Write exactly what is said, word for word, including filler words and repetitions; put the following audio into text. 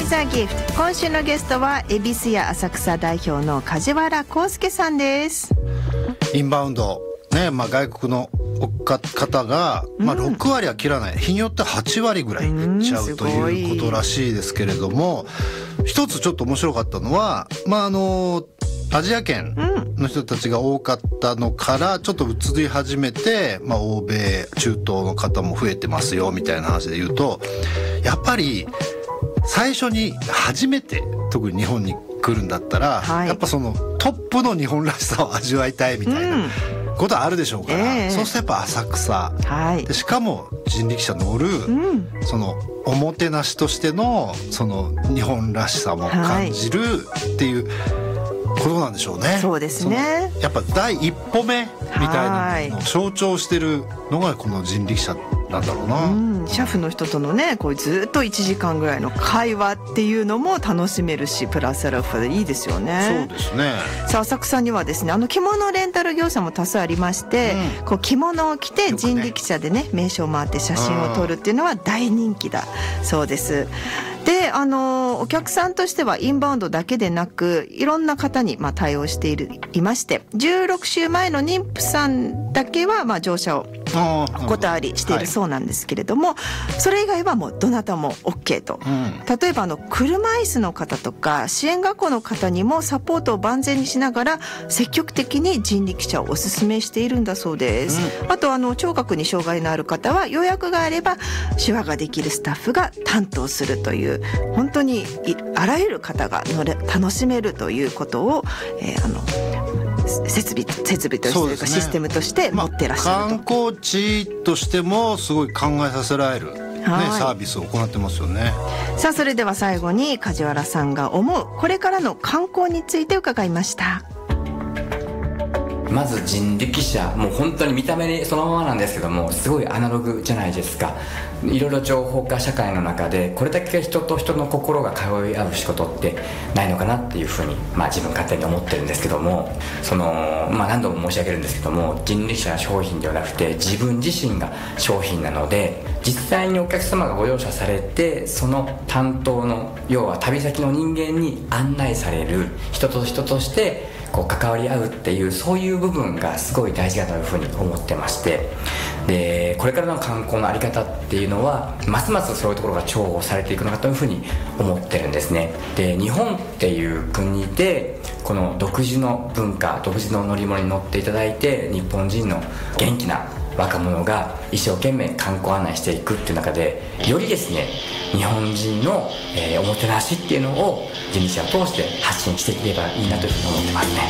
is a gift。 今週のゲストは恵比寿屋浅草代表の梶原康介さんです。 インバウンドね、まあ、外国の方が、まあ、ろくわりは切らない、うん、日によってはちわりぐらいいっちゃうということらしいですけれども、一つちょっと面白かったのは、まああのアジア圏の人たちが多かったのからちょっと移り始めて、まあ、欧米中東の方も増えてますよみたいな話で言うと、やっぱり最初に初めて特に日本に来るんだったら、はい、やっぱそのトップの日本らしさを味わいたいみたいなことはあるでしょうから、えー、そうするとやっぱ浅草、はい、でしかも人力車乗る、うん、そのおもてなしとしてのその日本らしさも感じるっていう、はいことなんでしょうね。 そうですね。 やっぱ第一歩目みたいなのを象徴してるのがこの人力車なんだろうな。うん、 車夫の人とのね、こうずっといちじかんぐらいの会話っていうのも楽しめるし、プラスアルファでいいですよね。 そうですね。 さあ浅草にはですね、あの着物レンタル業者も多数ありまして、うん、こう着物を着て人力車でね、ね名所を回って写真を撮るっていうのは大人気だそうです。で、あのお客さんとしてはインバウンドだけでなくいろんな方にまあ対応しているいまして、じゅうろくしゅうまえの妊婦さんだけはまあ乗車をお断りしているそうなんですけれども、はい、それ以外はもうどなたも OK と、うん、例えばあの車椅子の方とか支援学校の方にもサポートを万全にしながら積極的に人力車をお勧めしているんだそうです、うん、あとあの聴覚に障害のある方は予約があれば手話ができるスタッフが担当するという本当にあらゆる方が乗れ楽しめるということを、えー、あの設備設備としてというかシステムとして持ってらっしゃると、 まあ、観光地としてもすごい考えさせられる、ね、サービスを行ってますよね。 さあそれでは最後に梶原さんが思うこれからの観光について伺いました。 まず人力車、もう本当に見た目そのままなんですけどもすごいアナログじゃないですか。いろいろ情報化社会の中でこれだけ人と人の心が通い合う仕事ってないのかなっていうふうに、まあ、自分勝手に思ってるんですけども、その、まあ、何度も申し上げるんですけども、人力車は商品ではなくて自分自身が商品なので、実際にお客様がご乗車されてその担当の要は旅先の人間に案内される人と人としてこう関わり合うっていうそういう部分がすごい大事だというふうに思ってまして、でこれからの観光の在り方っていうのはますますそういうところが重宝されていくのかというふうに思ってるんですね。で日本っていう国でこの独自の文化独自の乗り物に乗っていただいて日本人の元気な若者が一生懸命観光案内していくっていう中でよりですね日本人の、えー、おもてなしっていうのを人力車を通して発信していければいいなというふうに思ってますね。